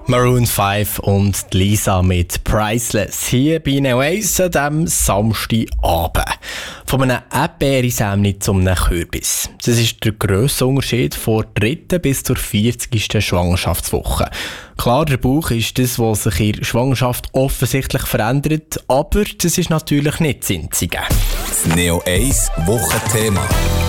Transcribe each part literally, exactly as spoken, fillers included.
Maroon fünf und Lisa mit Priceless hier bei Neo eins an diesem Samstagabend. Von einem Erdbeersämli zum einem Kürbis. Das ist der grösste Unterschied von der dritten bis zur vierzigsten Schwangerschaftswoche. Klar, der Bauch ist das, was sich in der Schwangerschaft offensichtlich verändert, aber das ist natürlich nicht das Einzige. Das Neo eins Wochenthema.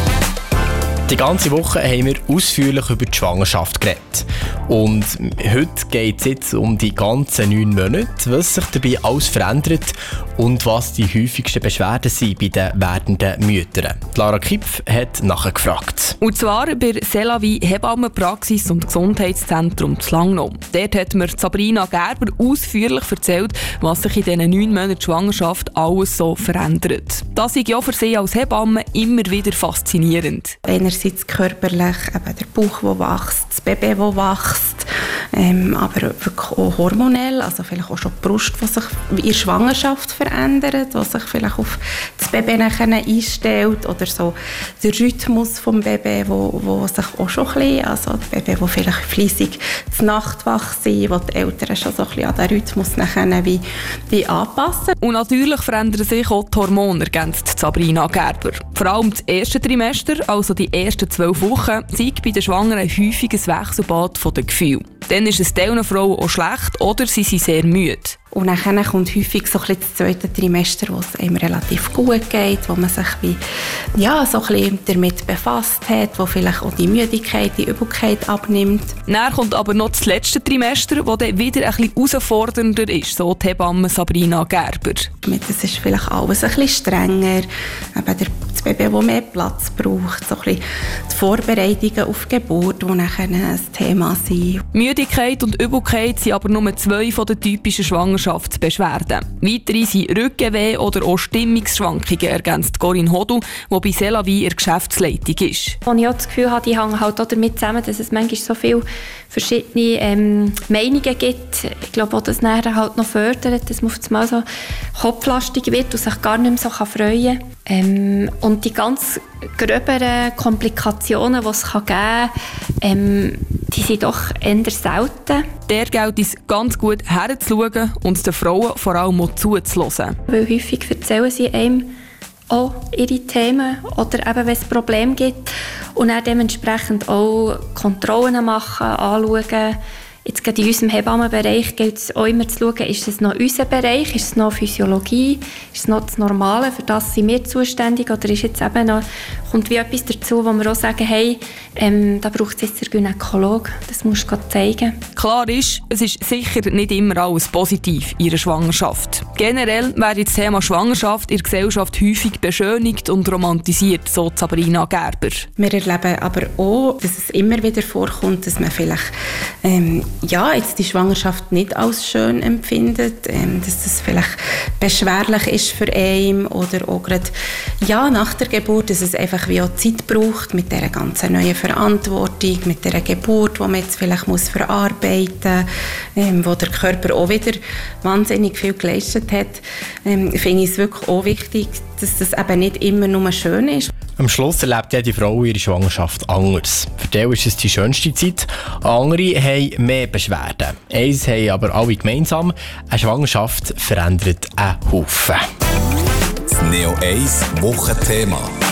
Die ganze Woche haben wir ausführlich über die Schwangerschaft geredet. Und heute geht es jetzt um die ganzen neun Monate, was sich dabei alles verändert und was die häufigsten Beschwerden sind bei den werdenden Müttern. Lara Kipf hat nachgefragt. Und zwar bei Selavi Hebammenpraxis und Gesundheitszentrum zu Langnau. Dort hat mir Sabrina Gerber ausführlich erzählt, was sich in diesen neun Monaten Schwangerschaft alles so verändert. Das ist ja für sie als Hebamme immer wieder faszinierend. Einerseits körperlich, eben der Bauch, der wächst, das Baby, das wächst, ähm, aber wirklich auch hormonell, also vielleicht auch schon die Brust, die sich in der Schwangerschaft verändert, die sich vielleicht auf das Baby einstellt oder so der Rhythmus des Babys, wo, wo sich auch schon ein bisschen, also das Baby, das vielleicht fleissig zur Nacht wach sind, wo die Eltern schon so ein bisschen an den Rhythmus nachher wie, wie anpassen. Und natürlich verändern sich auch die Hormone, ergänzt Sabrina Gerber. Vor allem das erste Trimester, also die ersten zwölf Wochen, zeigt bei den Schwangeren häufig ein Wechselbad der Gefühle. Dann ist es den Frauen auch schlecht oder sie sind sehr müde. Und dann kommt häufig so ein bisschen das zweite Trimester, wo es einem relativ gut geht, wo man sich wie, ja, so ein bisschen damit befasst hat, wo vielleicht auch die Müdigkeit, die Übelkeit abnimmt. Dann kommt aber noch das letzte Trimester, das dann wieder ein bisschen herausfordernder ist, so die Hebamme Sabrina Gerber. Das ist vielleicht alles ein bisschen strenger, eben das Baby, das mehr Platz braucht, so ein bisschen die Vorbereitungen auf die Geburt, die nachher ein Thema sind. Müdigkeit und Übelkeit sind aber nur zwei von den typischen Schwangerschaftsbeschwerden. Weitere sind Rückenweh oder auch Stimmungsschwankungen, ergänzt Corinne Hodu, die bei Selavi in der Geschäftsleitung ist. Und ich habe das Gefühl, die hängen halt auch damit zusammen, dass es manchmal so viele verschiedene ähm, Meinungen gibt. Ich glaube auch, dass es nachher halt noch fördert, dass man auf einmal so kopflastig wird und sich gar nicht mehr so freuen kann. Ähm, und die ganz gröberen Komplikationen, die es geben kann, ähm, die sind doch eher selten. Der gilt es ganz gut herzuschauen und den Frauen vor allem auch zuzuhören. Weil häufig erzählen sie einem auch ihre Themen oder eben, wenn es Probleme gibt und dann dementsprechend auch Kontrollen machen, anschauen. Jetzt gerade in unserem Hebammenbereich gilt es auch immer zu schauen, ist es noch unser Bereich, ist es noch Physiologie, ist es noch das Normale, für das sind wir zuständig, oder ist jetzt eben noch, kommt wie etwas dazu, wo wir auch sagen, hey, ähm, da braucht es jetzt den Gynäkologe, das musst du zeigen. Klar ist, es ist sicher nicht immer alles positiv in einer Schwangerschaft. Generell wird das Thema Schwangerschaft in der Gesellschaft häufig beschönigt und romantisiert, so Sabrina Gerber. Wir erleben aber auch, dass es immer wieder vorkommt, dass man vielleicht ähm, ja, jetzt die Schwangerschaft nicht als schön empfindet, ähm, dass es vielleicht beschwerlich ist für einen oder auch gerade ja, nach der Geburt, dass es einfach wie auch Zeit braucht mit dieser ganzen neuen Verantwortung, mit dieser Geburt, die man jetzt vielleicht muss verarbeiten muss, ähm, wo der Körper auch wieder wahnsinnig viel geleistet hat, ähm, finde ich es wirklich auch wichtig, dass das eben nicht immer nur schön ist. Am Schluss erlebt jede Frau ihre Schwangerschaft anders. Für die ist es die schönste Zeit, andere haben mehr Beschwerden. Eins haben aber alle gemeinsam, eine Schwangerschaft verändert einen Haufen. Das Neo eins Wochenthema.